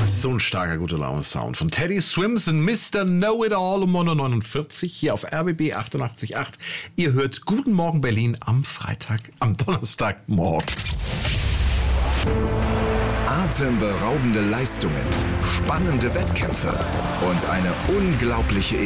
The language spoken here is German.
So ein starker gute Laune-Sound von Teddy Swims und Mr. Know-It-All um 9.49 Uhr hier auf RBB 88.8. Ihr hört Guten Morgen Berlin am Donnerstagmorgen. Atemberaubende Leistungen, spannende Wettkämpfe und eine unglaubliche